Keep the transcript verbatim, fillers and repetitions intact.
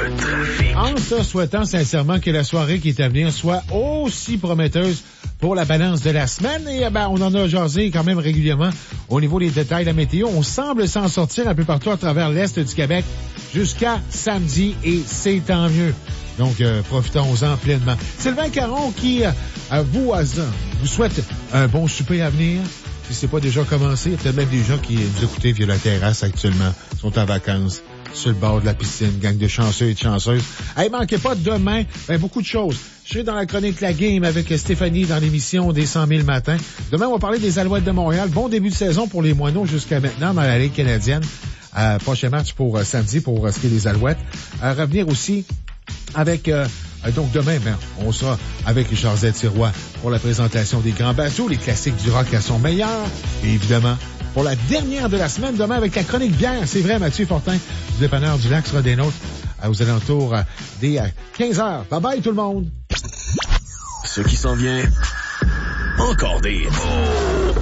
En se souhaitant sincèrement que la soirée qui est à venir soit aussi prometteuse pour la balance de la semaine. Et ben, on en a jasé quand même régulièrement au niveau des détails de la météo. On semble s'en sortir un peu partout à travers l'Est du Québec jusqu'à samedi et c'est tant mieux. Donc, euh, profitons-en pleinement. Sylvain Caron qui, euh, vous, euh, vous souhaite un bon souper à venir. Si c'est pas déjà commencé, il y a peut-être même des gens qui nous écoutent via la terrasse actuellement, sont en vacances, sur le bord de la piscine, gang de chanceux et de chanceuses. Hey, manquez pas demain, ben, beaucoup de choses. Je serai dans la chronique La Game avec Stéphanie dans l'émission des cent mille matins. Demain, on va parler des Alouettes de Montréal. Bon début de saison pour les Moineaux jusqu'à maintenant dans la Ligue canadienne. Euh, prochain match pour euh, samedi pour euh, ce qui est des Alouettes. À revenir aussi avec... Euh, donc demain, ben, on sera avec Josette Sirois pour la présentation des grands bateaux, les classiques du rock à son meilleur. Et évidemment, pour la dernière de la semaine, demain avec la chronique bière. C'est vrai, Mathieu Fortin, du dépanneur du Lac sera des nôtres aux alentours des quinze heures. Bye bye tout le monde! Ce qui s'en vient, encore des...